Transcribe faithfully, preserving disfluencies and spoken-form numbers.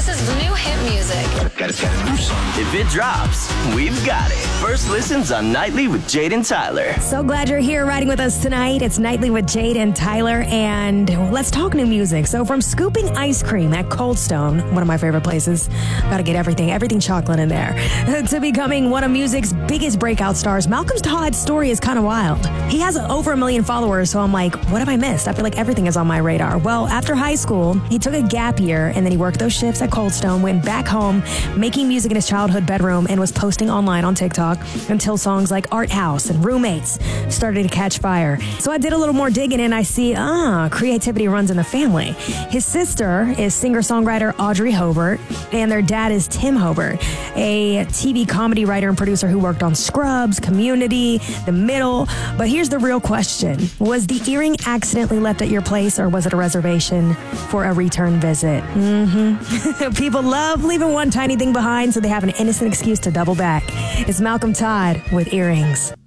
This is new hit music. If it drops, we've got it. First listens on Nightly with Jade and Tyler. So glad you're here riding with us tonight. It's Nightly with Jade and Tyler, and let's talk new music. So from scooping ice cream at Cold Stone, one of my favorite places, gotta get everything, everything chocolate in there, to becoming one of music's biggest breakout stars, Malcolm Todd's story is kind of wild. He has over a million followers, so I'm like, what have I missed? I feel like everything is on my radar. Well, after high school, he took a gap year, and then he worked those shifts at Cold Stone, went back home, making music in his childhood bedroom, and was posting online on TikTok until songs like Art House and Roommates started to catch fire. So I did a little more digging, and I see, ah, creativity runs in the family. His sister is singer-songwriter Audrey Hobart, and their dad is Tim Hobart, a T V comedy writer and producer who worked on Scrubs, Community, The Middle. But here's the real question. Was the earring accidentally left at your place, or was it a reservation for a return visit? Mm-hmm. People love leaving one tiny thing behind, so they have an innocent excuse to double back. It's Malcolm Todd with Earrings.